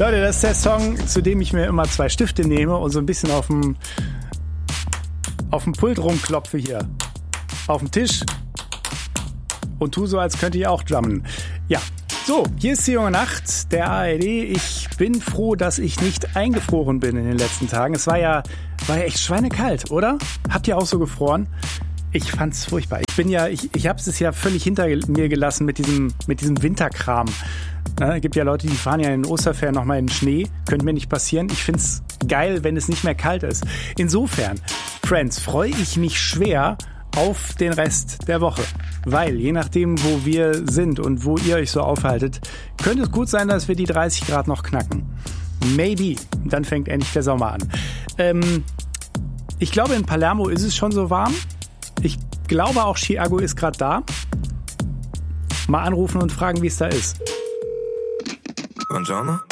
Leute, das ist der Song, zu dem ich mir immer 2 Stifte nehme und so ein bisschen auf dem Pult rumklopfe hier. Auf dem Tisch. Und tu so, als könnte ich auch drummen. Ja, so, hier ist die junge Nacht, der ARD. Ich bin froh, dass ich nicht eingefroren bin in den letzten Tagen. Es war ja echt schweinekalt, oder? Habt ihr auch so gefroren? Ich fand's furchtbar. Ich habe es ja völlig hinter mir gelassen mit diesem Winterkram. Gibt ja Leute, die fahren ja in den Osterferien nochmal in den Schnee. Könnte mir nicht passieren. Ich find's geil, wenn es nicht mehr kalt ist. Insofern, Friends, freue ich mich schwer auf den Rest der Woche. Weil, je nachdem, wo wir sind und wo ihr euch so aufhaltet, könnte es gut sein, dass wir die 30 Grad noch knacken. Maybe. Dann fängt endlich der Sommer an. Ich glaube, in Palermo ist es schon so warm. Ich glaube auch, Chiago ist gerade da. Mal anrufen und fragen, wie es da ist. Buongiorno.